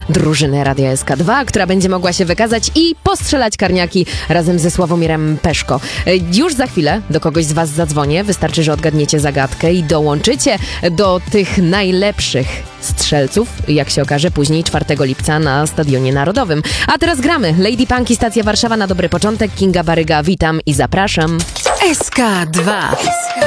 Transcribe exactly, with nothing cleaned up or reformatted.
drużyny Radia S K dwa, która będzie mogła się wykazać i postrzelać karniaki razem ze Sławomirem Peszko. Już za chwilę do kogoś z was zadzwonię. Wystarczy, że odgadniecie zagadkę i dołączycie do tych najlepszych strzelców, jak się okaże później czwartego lipca na Stadionie Narodowym. A teraz gramy. Lady Punky, stacja Warszawa, na dobry początek. Kinga Baryga, witam i zapraszam. S K dwa.